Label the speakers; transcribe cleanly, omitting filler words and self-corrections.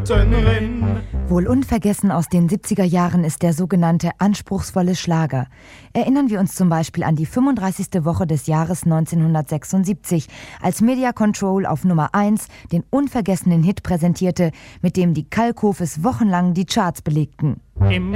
Speaker 1: Gärtnerin.
Speaker 2: Wohl unvergessen aus den 70er Jahren ist der sogenannte anspruchsvolle Schlager. Erinnern wir uns zum Beispiel an die 35. Woche des Jahres 1976, als Media Control auf Nummer 1 den unvergessenen Hit präsentierte, mit dem die Kalkhofes wochenlang die Charts belegten.
Speaker 1: Im